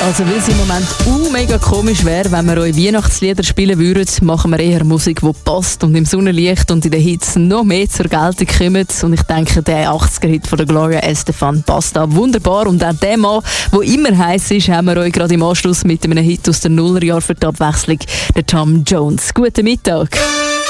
Also, weil es im Moment mega komisch wäre, wenn wir euch Weihnachtslieder spielen würden, machen wir eher Musik, die passt und im Sonnenlicht und in den Hits noch mehr zur Geltung kommt. Und ich denke, der 80er-Hit von der Gloria Estefan passt da wunderbar. Und auch der Mann, der immer heiß ist, haben wir euch gerade im Anschluss mit einem Hit aus den Nullerjahren für die Abwechslung, der Tom Jones. Guten Mittag.